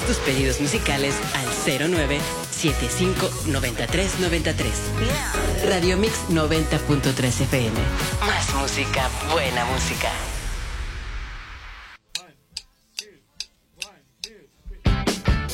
Haz tus pedidos musicales al 09759393. Radio Mix 90.3 FM. Más música, buena música.